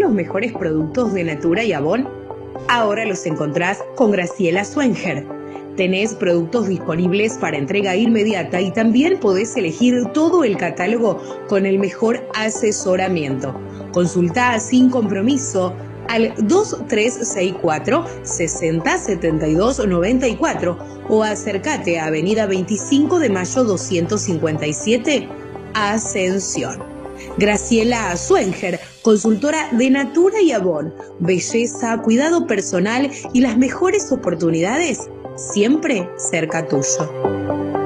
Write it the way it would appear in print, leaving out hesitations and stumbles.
los mejores productos de Natura y Avon? Ahora los encontrás con Graciela Swenger. Tenés productos disponibles para entrega inmediata y también podés elegir todo el catálogo con el mejor asesoramiento. Consultá sin compromiso al 2364 60 72 94 o acércate a Avenida 25 de Mayo 257, Ascensión. Graciela Swenger, consultora de Natura y Avon, belleza, cuidado personal y las mejores oportunidades siempre cerca tuyo.